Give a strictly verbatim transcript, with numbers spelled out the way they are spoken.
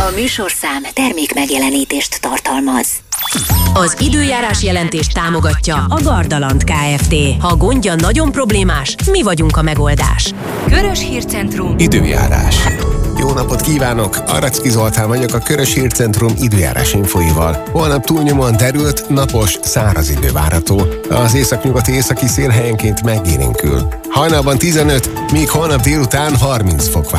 A műsorszám termék megjelenítést tartalmaz. Az időjárás jelentést támogatja a Gardaland Kft. Ha gondja nagyon problémás, mi vagyunk a megoldás. Körös Hírcentrum. Időjárás. Jó napot kívánok! Aracki Zoltán vagyok a Körös Hírcentrum időjárás infóival. Holnap túlnyomóan derült, napos, száraz idő várható. Az északnyugati északi szél helyenként megélénkül. Hajnalban tizenöt, míg holnap délután harminc fok vár.